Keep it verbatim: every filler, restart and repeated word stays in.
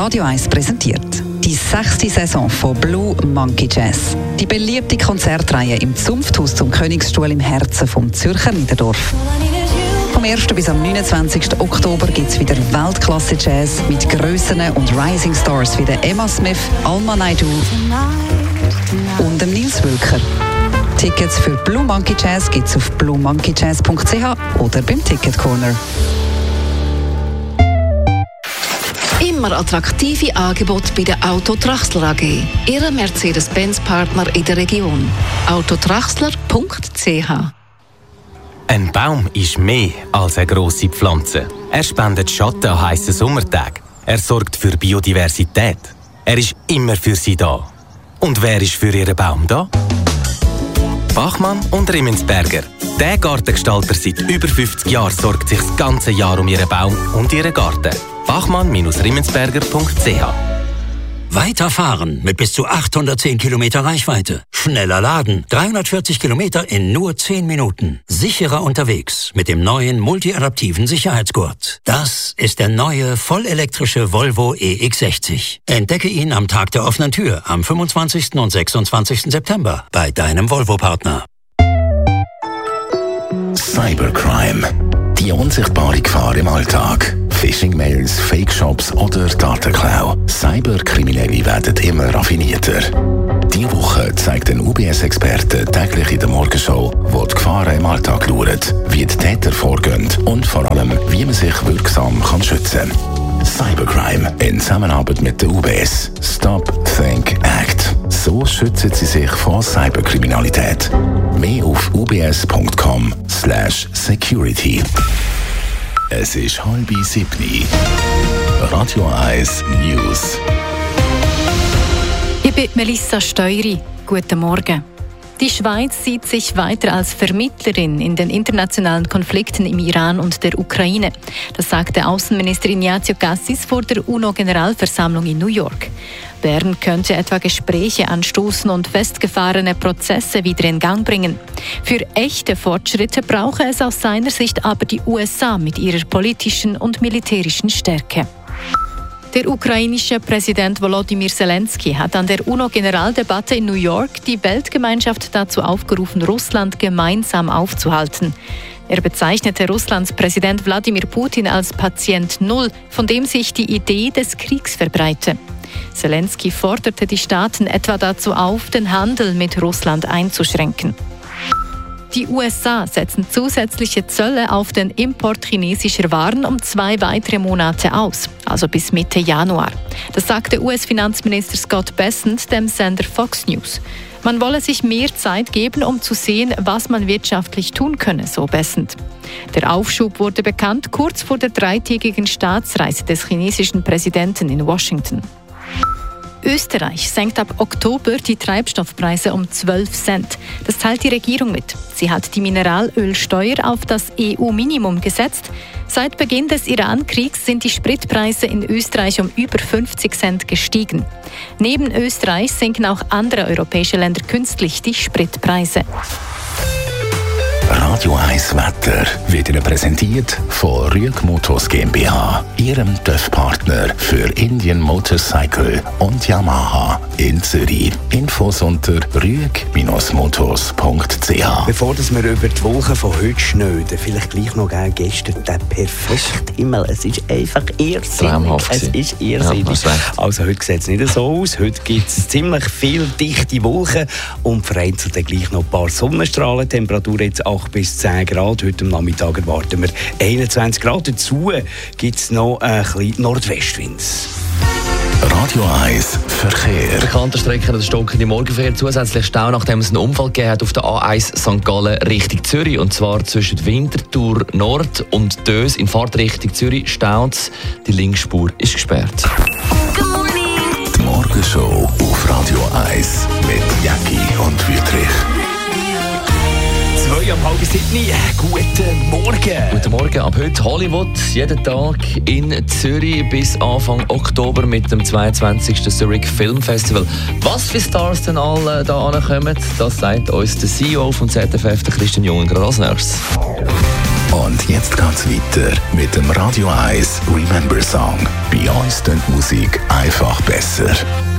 Radio eins präsentiert die sechste Saison von Blue Monkey Jazz. Die beliebte Konzertreihe im Zunfthaus zum Königsstuhl im Herzen vom Zürcher Niederdorf. Vom ersten bis am neunundzwanzigsten Oktober gibt es wieder Weltklasse-Jazz mit Grössen und Rising Stars wie der Emma Smith, Alma Naidoo und dem Nils Wülker. Tickets für Blue Monkey Jazz gibt es auf blue monkey jazz punkt c h oder beim Ticket Corner. Immer attraktive Angebote bei der Auto Traxler A G. Ihre Mercedes-Benz-Partner in der Region. auto traxler punkt c h. Ein Baum ist mehr als eine grosse Pflanze. Er spendet Schatten an heissen Sommertagen. Er sorgt für Biodiversität. Er ist immer für sie da. Und wer ist für ihren Baum da? Bachmann und Rimmensberger. Der Gartengestalter seit über fünfzig Jahren sorgt sich das ganze Jahr um ihren Baum und ihren Garten. bachmann Bindestrich rimmensberger punkt c h. Weiterfahren mit bis zu achthundertzehn Kilometer Reichweite. Schneller laden. dreihundertvierzig Kilometer in nur zehn Minuten. Sicherer unterwegs mit dem neuen multiadaptiven Sicherheitsgurt. Das ist der neue vollelektrische Volvo E X sechzig. Entdecke ihn am Tag der offenen Tür am fünfundzwanzigsten und sechsundzwanzigsten September bei deinem Volvo-Partner. Cybercrime. Die unsichtbare Gefahr im Alltag. Phishing-Mails, Fake-Shops oder Datenklau. Cyberkriminelle werden immer raffinierter. Diese Woche zeigt ein U B S-Experte täglich in der Morgenshow, wo die Gefahren im Alltag lauern, wie die Täter vorgehen und vor allem, wie man sich wirksam kann schützen kann. Cybercrime in Zusammenarbeit mit der U B S. Stop, Think, Act. So schützen Sie sich vor Cyberkriminalität. Mehr auf u b s punkt com slash security. Es ist halb sieben. Radio eins News. Ich bin Melissa Steury. Guten Morgen. Die Schweiz sieht sich weiter als Vermittlerin in den internationalen Konflikten im Iran und der Ukraine. Das sagte Außenminister Ignazio Cassis vor der UNO-Generalversammlung in New York. Bern könnte etwa Gespräche anstoßen und festgefahrene Prozesse wieder in Gang bringen. Für echte Fortschritte brauche es aus seiner Sicht aber die U S A mit ihrer politischen und militärischen Stärke. Der ukrainische Präsident Volodymyr Zelensky hat an der UNO-Generaldebatte in New York die Weltgemeinschaft dazu aufgerufen, Russland gemeinsam aufzuhalten. Er bezeichnete Russlands Präsident Wladimir Putin als Patient Null, von dem sich die Idee des Kriegs verbreite. Zelensky forderte die Staaten etwa dazu auf, den Handel mit Russland einzuschränken. Die U S A setzen zusätzliche Zölle auf den Import chinesischer Waren um zwei weitere Monate aus, also bis Mitte Januar. Das sagte U S-Finanzminister Scott Bessent dem Sender Fox News. Man wolle sich mehr Zeit geben, um zu sehen, was man wirtschaftlich tun könne, so Bessent. Der Aufschub wurde bekannt kurz vor der dreitägigen Staatsreise des chinesischen Präsidenten in Washington. Österreich senkt ab Oktober die Treibstoffpreise um zwölf Cent. Das teilt die Regierung mit. Sie hat die Mineralölsteuer auf das E U-Minimum gesetzt. Seit Beginn des Iran-Kriegs sind die Spritpreise in Österreich um über fünfzig Cent gestiegen. Neben Österreich senken auch andere europäische Länder künstlich die Spritpreise. Radio eins Wetter wird Ihnen präsentiert von Rüeg Motors GmbH, Ihrem T Ö F-Partner für Indian Motorcycle und Yamaha in Zürich. Infos unter rüeg motors punkt c h. Bevor dass wir über die Wolken von heute schnöden, vielleicht gleich noch gell, gestern der perfekte Himmel. Es ist einfach irrsinnig. Es ist irrsinnig. Ja, also heute sieht es nicht so aus. Heute gibt es ziemlich viel dichte Wolken und vereinzelt gleich noch ein paar Sonnenstrahlen. Temperatur jetzt acht bis zehn Grad. Heute am Nachmittag erwarten wir einundzwanzig Grad. Dazu gibt es noch ein bisschen Nordwestwind. Radio eins Verkehr. Bekannte Strecke der stockende Morgenverkehr. Zusätzlich Stau, nachdem es einen Unfall gegeben hat auf der A eins Sankt Gallen Richtung Zürich. Und zwar zwischen Winterthur Nord und Dös in Fahrtrichtung Zürich staut. Die Linksspur ist gesperrt. Die Morgenshow auf Radio eins mit Jacki und Wüthrich. Zwei am halb sieben. Guten Morgen. Guten Morgen. Ab heute Hollywood. Jeden Tag in Zürich bis Anfang Oktober mit dem zweiundzwanzigsten Zurich Film Festival. Was für Stars denn alle da ankommen, das sagt uns der C E O von Z F F, der Christian Jungen, gerade als nächstes. Und jetzt geht's weiter mit dem Radio eins Remember Song. Bei uns klingt die Musik einfach besser.